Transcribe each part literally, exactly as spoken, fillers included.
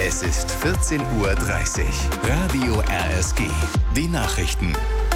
Es ist vierzehn Uhr dreißig. Radio R S G. Die Nachrichten.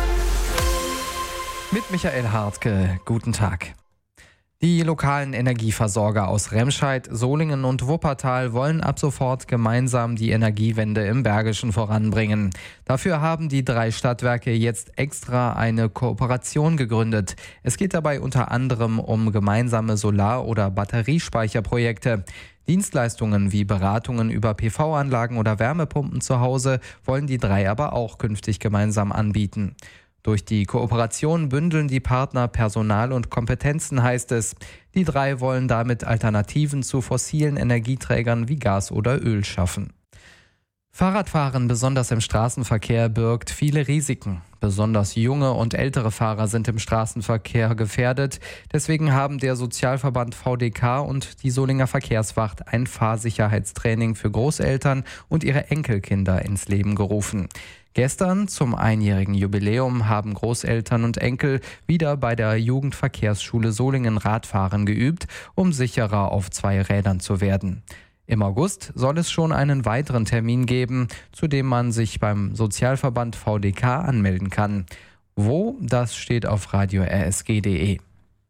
Mit Michael Hartke. Guten Tag. Die lokalen Energieversorger aus Remscheid, Solingen und Wuppertal wollen ab sofort gemeinsam die Energiewende im Bergischen voranbringen. Dafür haben die drei Stadtwerke jetzt extra eine Kooperation gegründet. Es geht dabei unter anderem um gemeinsame Solar- oder Batteriespeicherprojekte. Dienstleistungen wie Beratungen über P V-Anlagen oder Wärmepumpen zu Hause wollen die drei aber auch künftig gemeinsam anbieten. Durch die Kooperation bündeln die Partner Personal und Kompetenzen, heißt es. Die drei wollen damit Alternativen zu fossilen Energieträgern wie Gas oder Öl schaffen. Fahrradfahren, besonders im Straßenverkehr, birgt viele Risiken. Besonders junge und ältere Fahrer sind im Straßenverkehr gefährdet. Deswegen haben der Sozialverband V D K und die Solinger Verkehrswacht ein Fahrsicherheitstraining für Großeltern und ihre Enkelkinder ins Leben gerufen. Gestern, zum einjährigen Jubiläum, haben Großeltern und Enkel wieder bei der Jugendverkehrsschule Solingen Radfahren geübt, um sicherer auf zwei Rädern zu werden. Im August soll es schon einen weiteren Termin geben, zu dem man sich beim Sozialverband V D K anmelden kann. Wo? Das steht auf radio r s g punkt d e.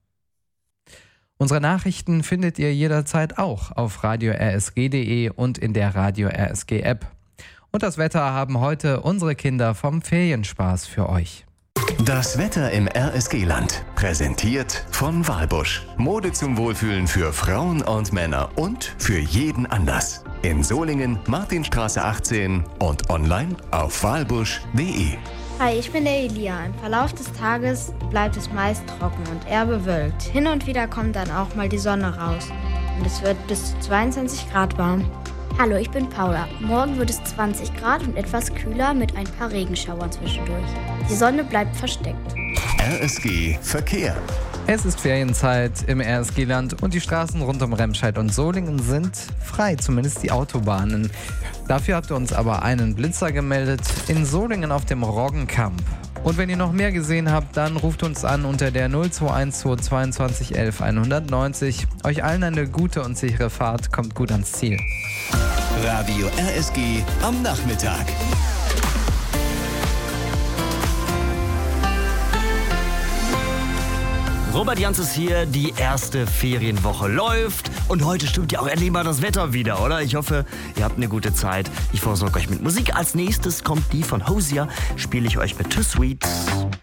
Unsere Nachrichten findet ihr jederzeit auch auf radio r s g punkt d e und in der Radio R S G App. Und das Wetter haben heute unsere Kinder vom Ferienspaß für euch. Das Wetter im R S G-Land. Präsentiert von Walbusch. Mode zum Wohlfühlen für Frauen und Männer und für jeden Anlass. In Solingen, Martinstraße achtzehn und online auf walbusch punkt d e. Hi, ich bin der Elia. Im Verlauf des Tages bleibt es meist trocken und eher bewölkt. Hin und wieder kommt dann auch mal die Sonne raus. Und es wird bis zu zweiundzwanzig Grad warm. Hallo, ich bin Paula. Morgen wird es zwanzig Grad und etwas kühler mit ein paar Regenschauern zwischendurch. Die Sonne bleibt versteckt. R S G Verkehr. Es ist Ferienzeit im R S G-Land und die Straßen rund um Remscheid und Solingen sind frei, zumindest die Autobahnen. Dafür habt ihr uns aber einen Blitzer gemeldet in Solingen auf dem Roggenkamp. Und wenn ihr noch mehr gesehen habt, dann ruft uns an unter der null zwei eins zwei zweiundzwanzig elf hundertneunzig. Euch allen eine gute und sichere Fahrt, kommt gut ans Ziel. Radio R S G am Nachmittag. Robert Jans ist hier, die erste Ferienwoche läuft und heute stimmt ja auch endlich mal das Wetter wieder, oder? Ich hoffe, ihr habt eine gute Zeit. Ich versorge euch mit Musik. Als nächstes kommt die von Hosier, spiele ich euch mit Too Sweet.